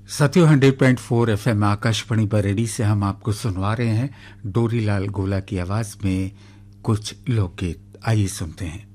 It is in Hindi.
साथियों 100.4 FM आकाशवाणी बरेली से हम आपको सुनवा रहे हैं डोरीलाल गोला की आवाज में कुछ लोकगीत। आइए सुनते हैं।